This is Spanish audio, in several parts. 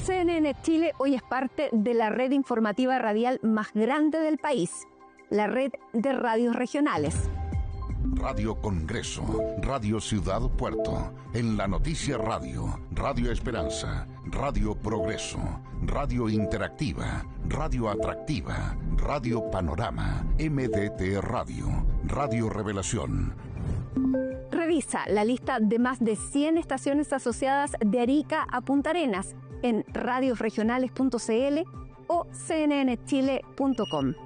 CNN Chile hoy es parte de la red informativa radial más grande del país, la red de radios regionales. Radio Congreso, Radio Ciudad Puerto, En la Noticia Radio, Radio Esperanza, Radio Progreso, Radio Interactiva, Radio Atractiva, Radio Panorama, MDT Radio, Radio Revelación. Revisa la lista de más de 100 estaciones asociadas de Arica a Punta Arenas en radiosregionales.cl o cnnchile.com.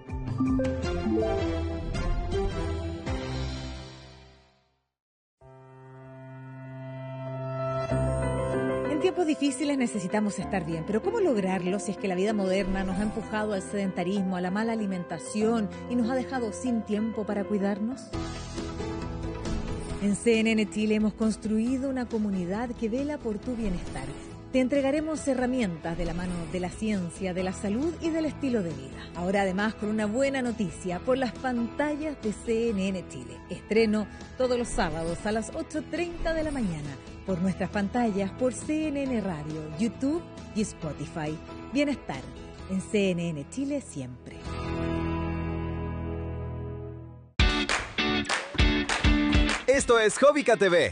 En tiempos difíciles necesitamos estar bien, pero ¿cómo lograrlo si es que la vida moderna nos ha empujado al sedentarismo, a la mala alimentación y nos ha dejado sin tiempo para cuidarnos? En CNN Chile hemos construido una comunidad que vela por tu bienestar. Te entregaremos herramientas de la mano de la ciencia, de la salud y del estilo de vida. Ahora además con una buena noticia por las pantallas de CNN Chile. Estreno todos los sábados a las 8:30 de la mañana por nuestras pantallas, por CNN Radio, YouTube y Spotify. Bienestar en CNN Chile siempre. Esto es Hobbica TV.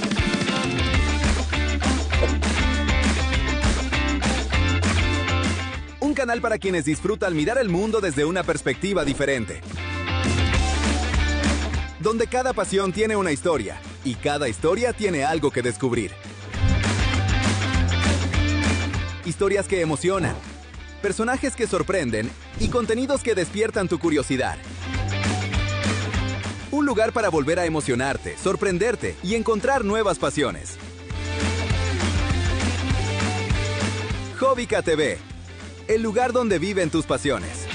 Un canal para quienes disfrutan mirar el mundo desde una perspectiva diferente. Donde cada pasión tiene una historia y cada historia tiene algo que descubrir. Historias que emocionan, personajes que sorprenden y contenidos que despiertan tu curiosidad. Un lugar para volver a emocionarte, sorprenderte y encontrar nuevas pasiones. Hobbica TV, el lugar donde viven tus pasiones.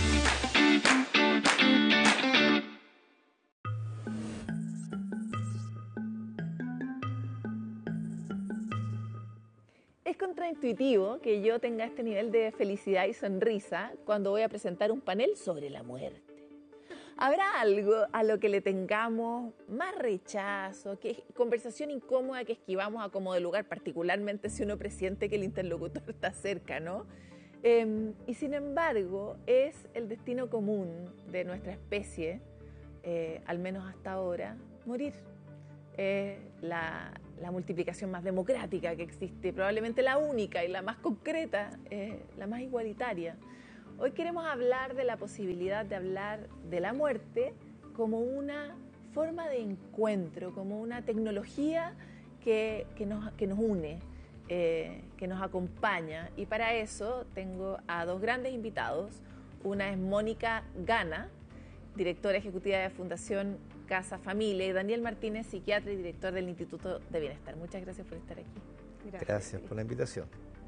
Es contraintuitivo que yo tenga este nivel de felicidad y sonrisa cuando voy a presentar un panel sobre la muerte. ¿Habrá algo a lo que le tengamos más rechazo, conversación incómoda que esquivamos a como de lugar, particularmente si uno presiente que el interlocutor está cerca, ¿no? Y sin embargo, es el destino común de nuestra especie, al menos hasta ahora, morir. La multiplicación más democrática que existe, probablemente la única y la más concreta, la más igualitaria. Hoy queremos hablar de la posibilidad de hablar de la muerte como una forma de encuentro, como una tecnología que nos une, que nos acompaña. Y para eso tengo a dos grandes invitados. Una es Mónica Gana, directora ejecutiva de Fundación Casa Familia, y Daniel Martínez, psiquiatra y director del Instituto de Bienestar. Muchas gracias por estar aquí. Gracias por la invitación.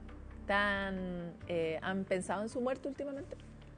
¿Han pensado en su muerte últimamente?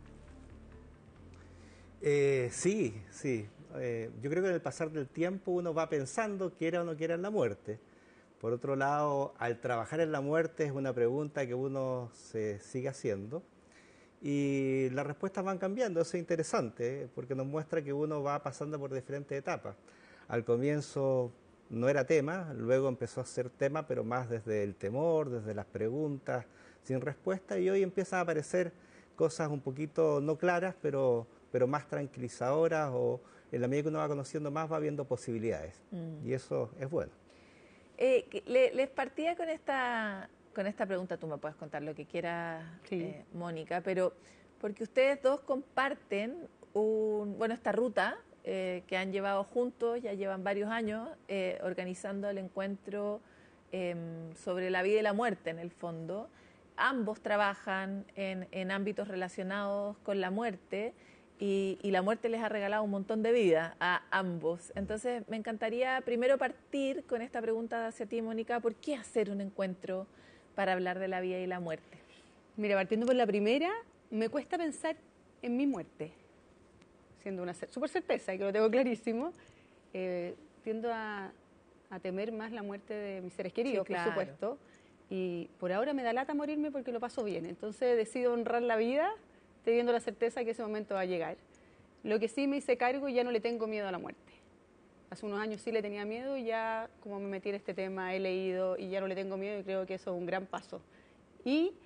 Sí. Yo creo que en el pasar del tiempo uno va pensando quiera o no quiera en la muerte. Por otro lado, al trabajar en la muerte es una pregunta que uno se sigue haciendo y las respuestas van cambiando. Eso es interesante, porque nos muestra que uno va pasando por diferentes etapas. Al comienzo no era tema, luego empezó a ser tema, pero más desde el temor, desde las preguntas sin respuesta, y hoy empiezan a aparecer cosas un poquito no claras, pero más tranquilizadoras, o en la medida que uno va conociendo más va viendo posibilidades, y eso es bueno. Les partía con esta pregunta, tú me puedes contar lo que quieras, sí. Mónica, pero porque ustedes dos comparten esta ruta que han llevado juntos, ya llevan varios años organizando el encuentro sobre la vida y la muerte en el fondo. Ambos trabajan en ámbitos relacionados con la muerte y la muerte les ha regalado un montón de vida a ambos. Entonces me encantaría primero partir con esta pregunta hacia ti, Mónica. ¿Por qué hacer un encuentro para hablar de la vida y la muerte? Mira, partiendo por la primera, me cuesta pensar en mi muerte, siendo una súper certeza, y que lo tengo clarísimo. Tiendo a temer más la muerte de mis seres queridos, sí, claro, por supuesto. Y por ahora me da lata morirme porque lo paso bien. Entonces decido honrar la vida, teniendo la certeza que ese momento va a llegar. Lo que sí me hice cargo, ya no le tengo miedo a la muerte. Hace unos años sí le tenía miedo y ya como me metí en este tema he leído y ya no le tengo miedo y creo que eso es un gran paso. Y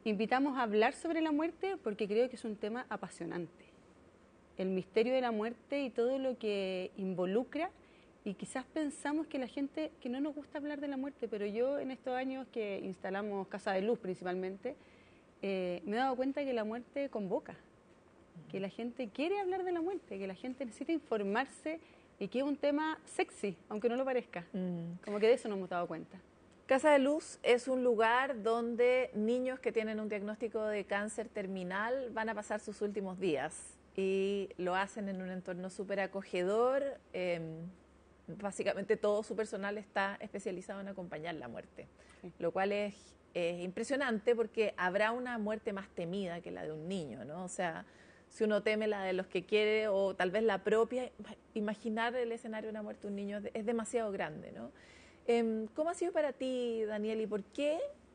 invitamos a hablar sobre la muerte porque creo que es un tema apasionante. El misterio de la muerte y todo lo que involucra, y quizás pensamos que la gente, que no nos gusta hablar de la muerte, pero yo en estos años que instalamos Casa de Luz principalmente, me he dado cuenta que la muerte convoca, que la gente quiere hablar de la muerte, que la gente necesita informarse y que es un tema sexy, aunque no lo parezca. Como que de eso nos hemos dado cuenta. Casa de Luz es un lugar donde niños que tienen un diagnóstico de cáncer terminal van a pasar sus últimos días y lo hacen en un entorno súper acogedor. Básicamente todo su personal está especializado en acompañar la muerte, lo cual es impresionante porque habrá una muerte más temida que la de un niño, ¿no? O sea, si uno teme la de los que quiere o tal vez la propia, imaginar el escenario de una muerte de un niño es demasiado grande, ¿no? ¿Cómo ha sido para ti, Daniel, y por qué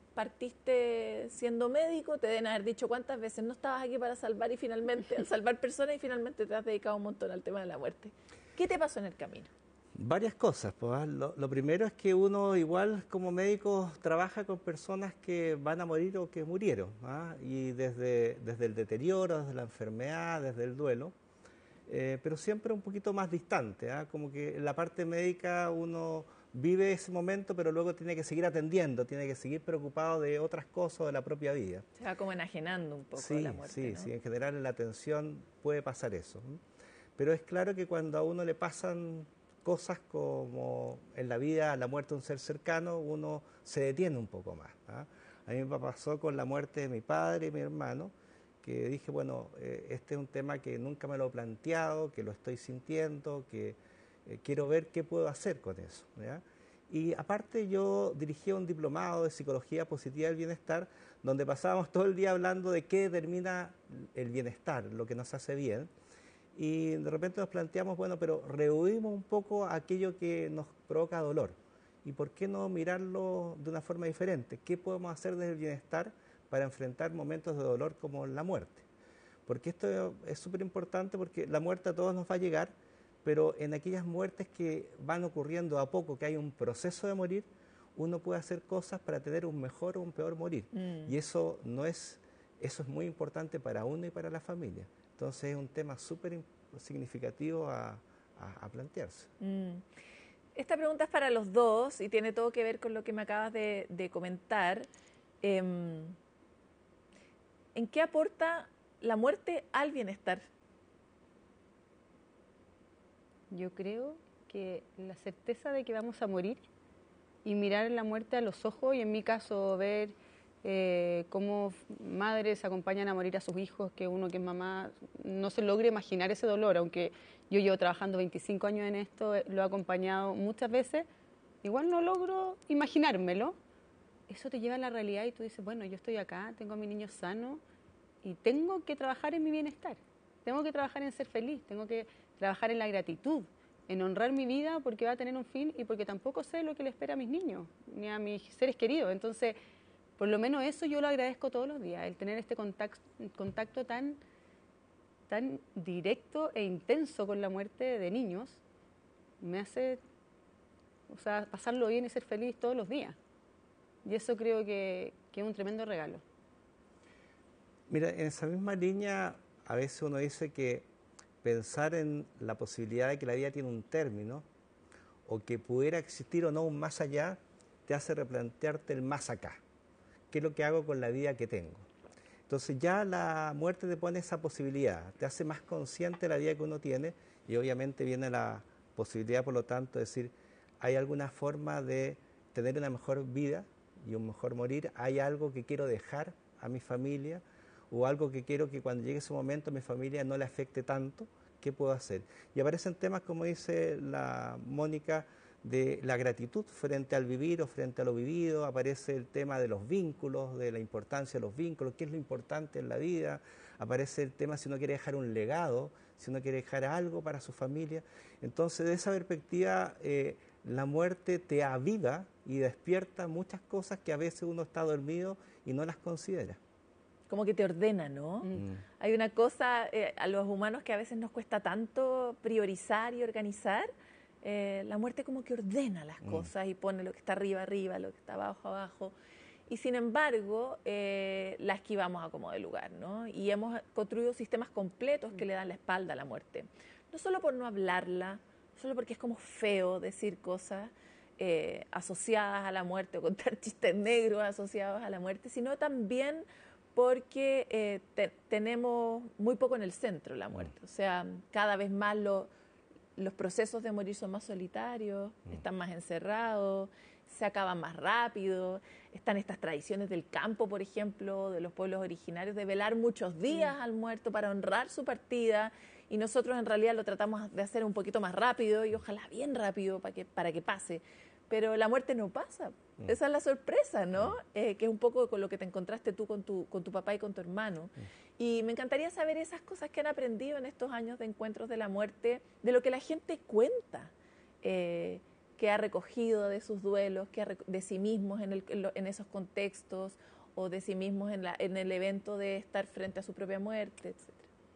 partiste siendo médico? Te deben haber dicho cuántas veces no estabas aquí para salvar y finalmente, salvar personas, y finalmente te has dedicado un montón al tema de la muerte. ¿Qué te pasó en el camino? Varias cosas. Pues, lo primero es que uno igual como médico trabaja con personas que van a morir o que murieron, y desde el deterioro, desde la enfermedad, desde el duelo, pero siempre un poquito más distante, como que en la parte médica uno vive ese momento, pero luego tiene que seguir atendiendo, tiene que seguir preocupado de otras cosas de la propia vida. Se va como enajenando un poco la muerte, Sí, ¿no? sí, en general en la atención puede pasar eso. Pero es claro que cuando a uno le pasan cosas como en la vida la muerte de un ser cercano, uno se detiene un poco más. A mí me pasó con la muerte de mi padre y mi hermano, que dije, bueno, este es un tema que nunca me lo he planteado, que lo estoy sintiendo, que quiero ver qué puedo hacer con eso, ¿ya? Y aparte yo dirigía un diplomado de Psicología Positiva del Bienestar, donde pasábamos todo el día hablando de qué determina el bienestar, lo que nos hace bien. Y de repente nos planteamos, bueno, pero rehuimos un poco aquello que nos provoca dolor. ¿Y por qué no mirarlo de una forma diferente? ¿Qué podemos hacer desde el bienestar para enfrentar momentos de dolor como la muerte? Porque esto es súper importante, porque la muerte a todos nos va a llegar, pero en aquellas muertes que van ocurriendo a poco, que hay un proceso de morir, uno puede hacer cosas para tener un mejor o un peor morir. Y eso es muy importante para uno y para la familia. Entonces es un tema súper significativo a plantearse. Esta pregunta es para los dos y tiene todo que ver con lo que me acabas de comentar. ¿En qué aporta la muerte al bienestar? Yo creo que la certeza de que vamos a morir y mirar la muerte a los ojos, y en mi caso ver cómo madres acompañan a morir a sus hijos, que uno que es mamá no se logre imaginar ese dolor, aunque yo llevo trabajando 25 años en esto, lo he acompañado muchas veces, igual no logro imaginármelo. Eso te lleva a la realidad y tú dices, bueno, yo estoy acá, tengo a mi niño sano y tengo que trabajar en mi bienestar, tengo que trabajar en ser feliz, tengo que trabajar en la gratitud, en honrar mi vida porque va a tener un fin y porque tampoco sé lo que le espera a mis niños ni a mis seres queridos. Entonces, por lo menos eso yo lo agradezco todos los días, el tener este contacto tan directo e intenso con la muerte de niños me hace, pasarlo bien y ser feliz todos los días. Y eso creo que es un tremendo regalo. Mira, en esa misma línea, a veces uno dice que pensar en la posibilidad de que la vida tiene un término o que pudiera existir o no un más allá, te hace replantearte el más acá. ¿Qué es lo que hago con la vida que tengo? Entonces ya la muerte te pone esa posibilidad, te hace más consciente de la vida que uno tiene y obviamente viene la posibilidad, por lo tanto, de decir, ¿hay alguna forma de tener una mejor vida y un mejor morir? ¿Hay algo que quiero dejar a mi familia o algo que quiero que cuando llegue ese momento a mi familia no le afecte tanto? ¿Qué puedo hacer? Y aparecen temas, como dice la Mónica, de la gratitud frente al vivir o frente a lo vivido. Aparece el tema de los vínculos, de la importancia de los vínculos, qué es lo importante en la vida. Aparece el tema si uno quiere dejar un legado, si uno quiere dejar algo para su familia. Entonces, de esa perspectiva, la muerte te aviva y despierta muchas cosas que a veces uno está dormido y no las considera. Como que te ordena, ¿no? Hay una cosa a los humanos que a veces nos cuesta tanto priorizar y organizar. La muerte como que ordena las cosas y pone lo que está arriba, arriba, lo que está abajo, abajo. y sin embargo la esquivamos a como de lugar, ¿no? Y hemos construido sistemas completos que le dan la espalda a la muerte. No solo por no hablarla, solo porque es como feo decir cosas asociadas a la muerte o contar chistes negros asociados a la muerte, sino también porque tenemos muy poco en el centro la muerte. O sea, cada vez más los procesos de morir son más solitarios, están más encerrados, se acaban más rápido. Están estas tradiciones del campo, por ejemplo, de los pueblos originarios, de velar muchos días al muerto para honrar su partida, y nosotros en realidad lo tratamos de hacer un poquito más rápido y ojalá bien rápido para que pase. Pero la muerte no pasa. Esa es la sorpresa, ¿no? Que es un poco con lo que te encontraste tú con tu papá y con tu hermano. Y me encantaría saber esas cosas que han aprendido en estos años de encuentros de la muerte, de lo que la gente cuenta, que ha recogido de sus duelos, de sí mismos en esos contextos, o de sí mismos en el evento de estar frente a su propia muerte, etc.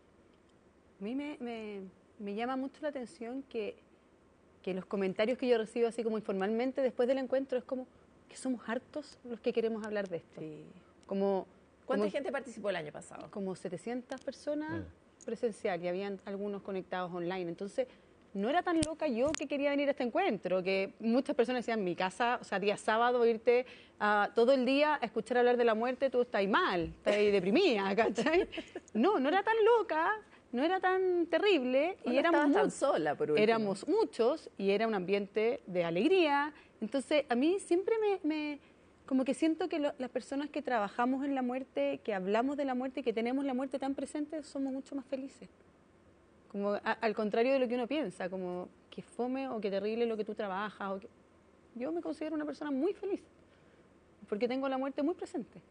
A mí me llama mucho la atención que los comentarios que yo recibo así como informalmente después del encuentro es como que somos hartos los que queremos hablar de esto. Sí. ¿Cuánta gente participó el año pasado? Como 700 personas presencial y habían algunos conectados online. Entonces, no era tan loca yo que quería venir a este encuentro, que muchas personas decían, mi casa, o sea, día sábado, irte todo el día a escuchar hablar de la muerte, tú estás mal, estás deprimida, ¿cachai? No era tan loca, no era tan terrible, no y éramos tan sola, por último. Éramos muchos y era un ambiente de alegría. Entonces, a mí siempre como que siento que las personas que trabajamos en la muerte, que hablamos de la muerte, que tenemos la muerte tan presente, somos mucho más felices. Como al contrario de lo que uno piensa, como que fome o que terrible lo que tú trabajas. Yo me considero una persona muy feliz, porque tengo la muerte muy presente.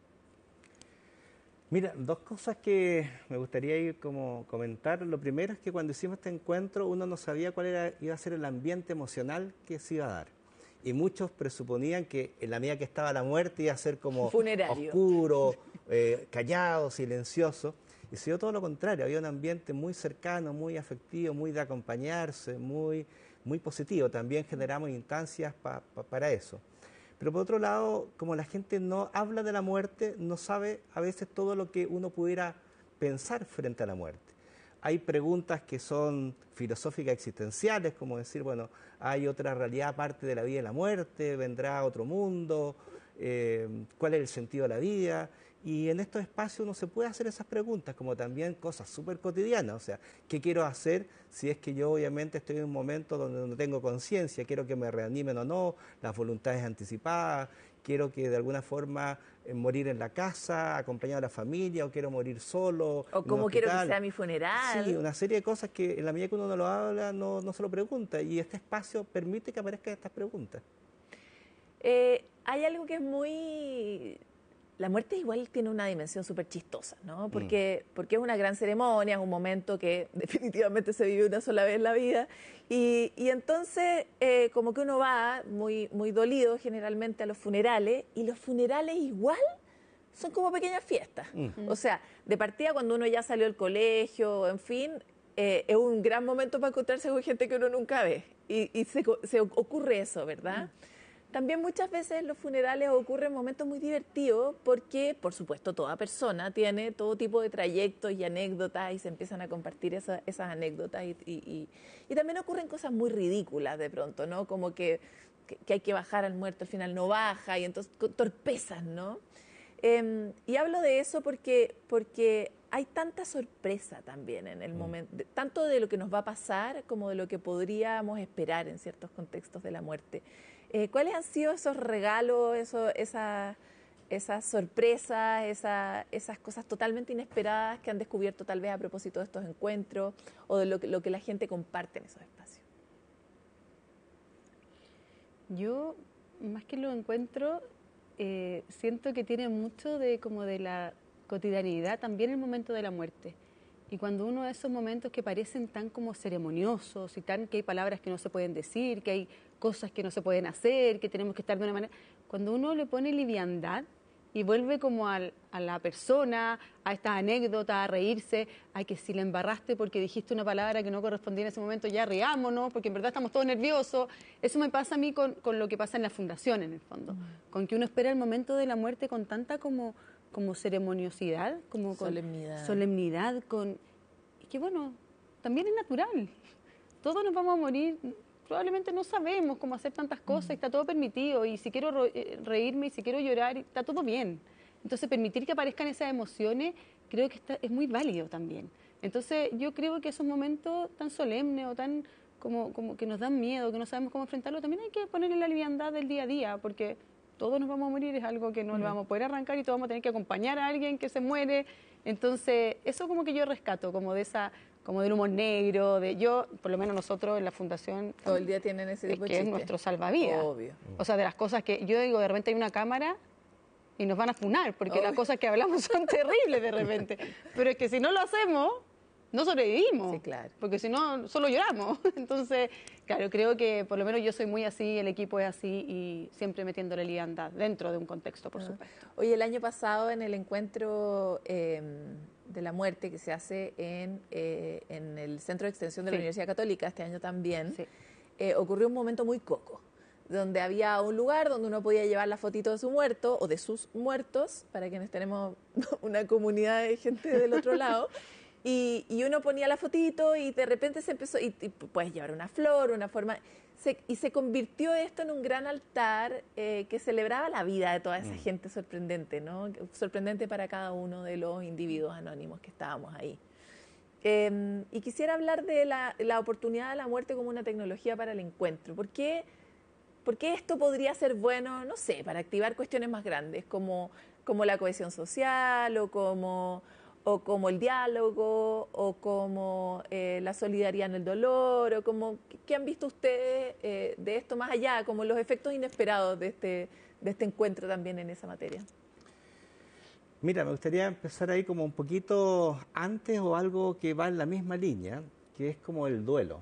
Mira, dos cosas que me gustaría ir como comentar. Lo primero es que cuando hicimos este encuentro uno no sabía cuál iba a ser el ambiente emocional que se iba a dar. Y muchos presuponían que en la medida que estaba la muerte iba a ser como funerario, oscuro, callado, silencioso. Y se dio todo lo contrario, había un ambiente muy cercano, muy afectivo, muy de acompañarse, muy positivo. También generamos instancias para eso. Pero por otro lado, como la gente no habla de la muerte, no sabe a veces todo lo que uno pudiera pensar frente a la muerte. Hay preguntas que son filosóficas existenciales, como decir, bueno, hay otra realidad aparte de la vida y la muerte, vendrá otro mundo, cuál es el sentido de la vida. Y en estos espacios uno se puede hacer esas preguntas, como también cosas súper cotidianas. O sea, ¿qué quiero hacer si es que yo obviamente estoy en un momento donde no tengo conciencia? ¿Quiero que me reanimen o no? Las voluntades anticipadas. ¿Quiero que de alguna forma morir en la casa, acompañado de la familia? ¿O quiero morir solo? ¿O cómo quiero que sea mi funeral? Sí, una serie de cosas que en la medida que uno no lo habla, no se lo pregunta. Y este espacio permite que aparezcan estas preguntas. Hay algo que es muy... La muerte igual tiene una dimensión súper chistosa, ¿no? Porque es una gran ceremonia, es un momento que definitivamente se vive una sola vez en la vida. Y entonces como que uno va muy dolido generalmente a los funerales, y los funerales igual son como pequeñas fiestas. O sea, de partida cuando uno ya salió del colegio, en fin, es un gran momento para encontrarse con gente que uno nunca ve. Y se ocurre eso, ¿verdad? También muchas veces en los funerales ocurren momentos muy divertidos porque, por supuesto, toda persona tiene todo tipo de trayectos y anécdotas y se empiezan a compartir esas anécdotas y también ocurren cosas muy ridículas de pronto, ¿no? Como que hay que bajar al muerto, al final no baja, y entonces torpezas, ¿no? Y hablo de eso porque hay tanta sorpresa también en el momento, tanto de lo que nos va a pasar como de lo que podríamos esperar en ciertos contextos de la muerte. ¿Cuáles han sido esos regalos, esas sorpresas, esas cosas totalmente inesperadas que han descubierto tal vez a propósito de estos encuentros o de lo que la gente comparte en esos espacios? Yo, más que lo encuentro, siento que tiene mucho de la cotidianidad también el momento de la muerte. Y cuando uno de esos momentos que parecen tan como ceremoniosos y que hay palabras que no se pueden decir, que hay cosas que no se pueden hacer, que tenemos que estar de una manera... Cuando uno le pone liviandad y vuelve como a la persona, a estas anécdotas, a reírse, ay, que si la embarraste porque dijiste una palabra que no correspondía en ese momento, ya riámonos, porque en verdad estamos todos nerviosos. Eso me pasa a mí con lo que pasa en la fundación, en el fondo, con que uno espera el momento de la muerte con tanta como ceremoniosidad, como con solemnidad, y que bueno, también es natural. Todos nos vamos a morir. Probablemente no sabemos cómo hacer tantas cosas, está todo permitido, y si quiero reírme y si quiero llorar, está todo bien. Entonces, permitir que aparezcan esas emociones, creo que es muy válido también. Entonces, yo creo que esos momentos tan solemnes o tan como que nos dan miedo, que no sabemos cómo enfrentarlo, también hay que ponerle la liviandad del día a día, porque todos nos vamos a morir, es algo que no lo vamos a poder arrancar y todos vamos a tener que acompañar a alguien que se muere. Entonces, eso como que yo rescato, como del humor negro, yo, por lo menos nosotros en la fundación... Todo el día tienen ese tipo de chistes. Que es nuestro salvavidas. Obvio. O sea, de las cosas que yo digo, de repente hay una cámara y nos van a funar, porque Obvio. Las cosas que hablamos son terribles de repente. Pero es que si no lo hacemos, no sobrevivimos. Sí, claro. Porque si no, solo lloramos. Entonces, claro, creo que por lo menos yo soy muy así, el equipo es así, y siempre metiéndole liviandad dentro de un contexto, por supuesto. Oye, el año pasado en el encuentro de la muerte que se hace en el Centro de Extensión de la Universidad Católica, este año también, ocurrió un momento muy coco, donde había un lugar donde uno podía llevar la fotito de su muerto o de sus muertos, para quienes tenemos una comunidad de gente del otro lado, y uno ponía la fotito y de repente se empezó, y puedes llevar una flor, una forma... y se convirtió esto en un gran altar que celebraba la vida de toda esa gente sorprendente, ¿no? Sorprendente para cada uno de los individuos anónimos que estábamos ahí. Y quisiera hablar de la oportunidad de la muerte como una tecnología para el encuentro. ¿Por qué esto podría ser bueno, no sé, para activar cuestiones más grandes, como la cohesión social o como el diálogo, o como la solidaridad en el dolor, o como qué han visto ustedes de esto más allá, como los efectos inesperados de este encuentro también en esa materia? Mira, me gustaría empezar ahí como un poquito antes, o algo que va en la misma línea, que es como el duelo.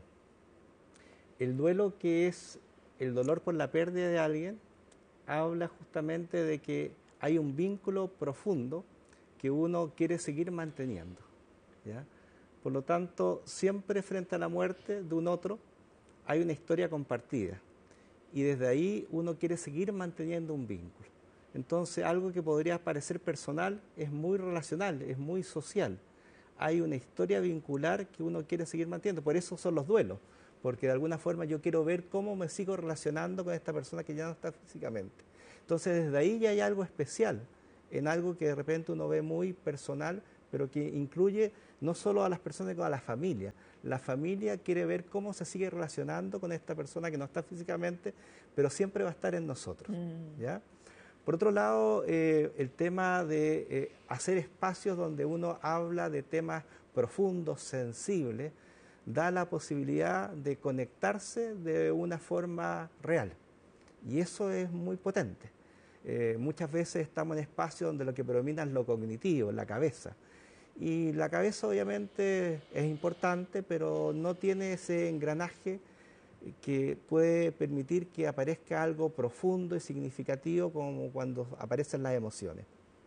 El duelo, que es el dolor por la pérdida de alguien, habla justamente de que hay un vínculo profundo que uno quiere seguir manteniendo, ¿ya? Por lo tanto, siempre frente a la muerte de un otro hay una historia compartida, y desde ahí uno quiere seguir manteniendo un vínculo. Entonces, algo que podría parecer personal es muy relacional, es muy social. Hay una historia vincular que uno quiere seguir manteniendo, por eso son los duelos, porque de alguna forma yo quiero ver cómo me sigo relacionando con esta persona que ya no está físicamente. Entonces, desde ahí ya hay algo especial, en algo que de repente uno ve muy personal, pero que incluye no solo a las personas, sino a la familia. La familia quiere ver cómo se sigue relacionando con esta persona que no está físicamente, pero siempre va a estar en nosotros, ¿ya? Por otro lado, el tema de hacer espacios donde uno habla de temas profundos, sensibles, da la posibilidad de conectarse de una forma real. Y eso es muy potente. Muchas veces estamos en espacios donde lo que predomina es lo cognitivo, la cabeza. Y la cabeza obviamente es importante, pero no tiene ese engranaje que puede permitir que aparezca algo profundo y significativo, como cuando aparecen las emociones.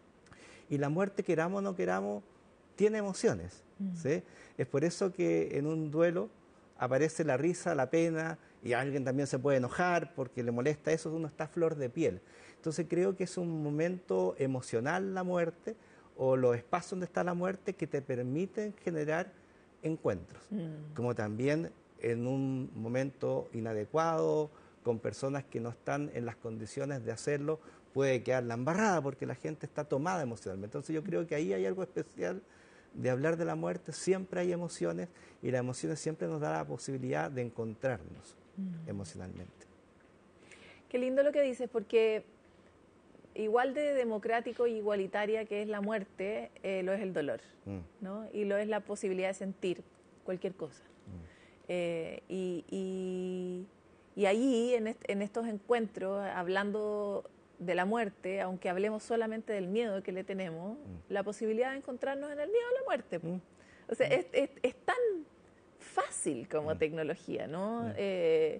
Y la muerte, queramos o no queramos, tiene emociones, ¿sí? Es por eso que en un duelo aparece la risa, la pena, y alguien también se puede enojar porque le molesta eso, uno está a flor de piel. Entonces creo que es un momento emocional la muerte, o los espacios donde está la muerte, que te permiten generar encuentros, como también en un momento inadecuado, con personas que no están en las condiciones de hacerlo, puede quedar la embarrada porque la gente está tomada emocionalmente. Entonces yo creo que ahí hay algo especial de hablar de la muerte. Siempre hay emociones, y las emociones siempre nos dan la posibilidad de encontrarnos emocionalmente. Qué lindo lo que dices, porque igual de democrático y igualitaria que es la muerte, lo es el dolor, ¿no? Y lo es la posibilidad de sentir cualquier cosa. Y ahí, en estos encuentros, hablando de la muerte, aunque hablemos solamente del miedo que le tenemos, la posibilidad de encontrarnos en el miedo a la muerte. O sea, es tan fácil como tecnología, ¿no?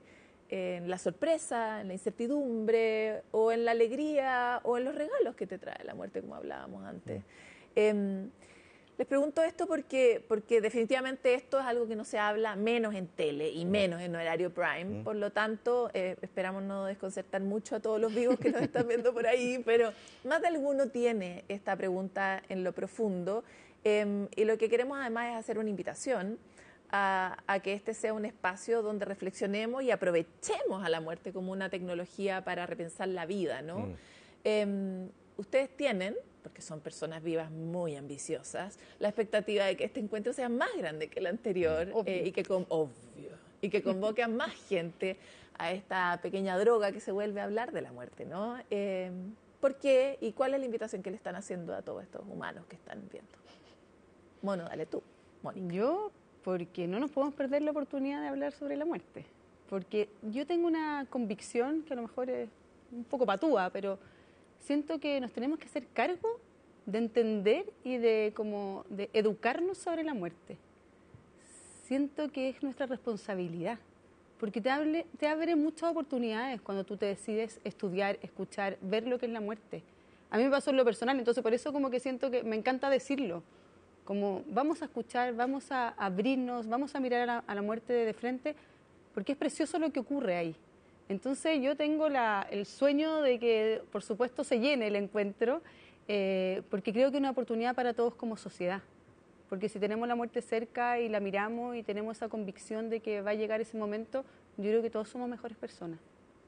en la sorpresa, en la incertidumbre, o en la alegría, o en los regalos que te trae la muerte, como hablábamos antes. Les pregunto esto porque definitivamente esto es algo que no se habla menos en tele y menos en horario prime. Por lo tanto, esperamos no desconcertar mucho a todos los vivos que nos están viendo por ahí, pero más de alguno tiene esta pregunta en lo profundo. Y lo que queremos además es hacer una invitación a que este sea un espacio donde reflexionemos y aprovechemos a la muerte como una tecnología para repensar la vida, ¿no? Ustedes tienen, porque son personas vivas muy ambiciosas, la expectativa de que este encuentro sea más grande que el anterior y que convoque a más gente a esta pequeña droga que se vuelve a hablar de la muerte, ¿no? ¿Por qué? ¿Y cuál es la invitación que le están haciendo a todos estos humanos que están viendo? Bueno, dale tú, Mónica. Yo, porque no nos podemos perder la oportunidad de hablar sobre la muerte. Porque yo tengo una convicción que a lo mejor es un poco patúa, pero siento que nos tenemos que hacer cargo de entender y de educarnos sobre la muerte. Siento que es nuestra responsabilidad, porque te abre muchas oportunidades cuando tú te decides estudiar, escuchar, ver lo que es la muerte. A mí me pasó en lo personal, entonces por eso como que siento que me encanta decirlo. Como vamos a escuchar, vamos a abrirnos, vamos a mirar a la muerte de frente, porque es precioso lo que ocurre ahí. Entonces yo tengo el sueño de que, por supuesto, se llene el encuentro, porque creo que es una oportunidad para todos como sociedad. Porque si tenemos la muerte cerca y la miramos y tenemos esa convicción de que va a llegar ese momento, yo creo que todos somos mejores personas.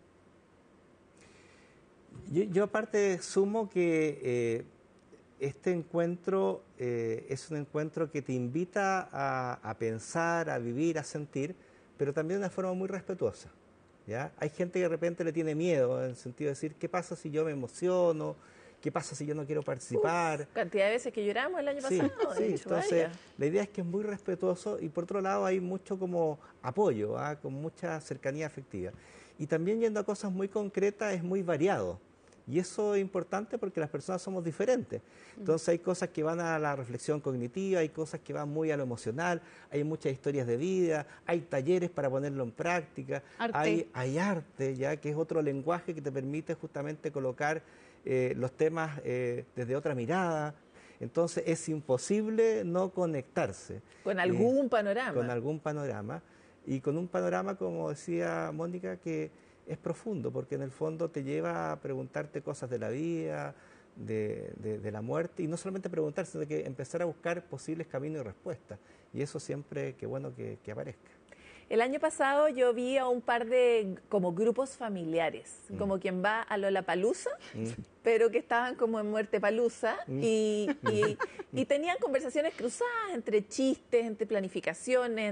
Yo aparte sumo que este encuentro es un encuentro que te invita a pensar, a vivir, a sentir, pero también de una forma muy respetuosa, ¿ya? Hay gente que de repente le tiene miedo, en el sentido de decir, ¿qué pasa si yo me emociono? ¿Qué pasa si yo no quiero participar? Cantidad de veces que lloramos el año pasado. Sí, entonces la idea es que es muy respetuoso y por otro lado hay mucho como apoyo, con mucha cercanía afectiva. Y también yendo a cosas muy concretas es muy variado. Y eso es importante porque las personas somos diferentes. Entonces hay cosas que van a la reflexión cognitiva, hay cosas que van muy a lo emocional, hay muchas historias de vida, hay talleres para ponerlo en práctica, hay arte, ya que es otro lenguaje que te permite justamente colocar los temas desde otra mirada. Entonces es imposible no conectarse. Con algún panorama. Con algún panorama. Y con un panorama, como decía Mónica, que es profundo, porque en el fondo te lleva a preguntarte cosas de la vida, de la muerte, y no solamente preguntarse, sino que empezar a buscar posibles caminos y respuestas. Y eso siempre, qué bueno que aparezca. El año pasado yo vi a un par de como grupos familiares, como quien va a Lollapalooza, pero que estaban como en Muerte Palusa, y tenían conversaciones cruzadas entre chistes, entre planificaciones,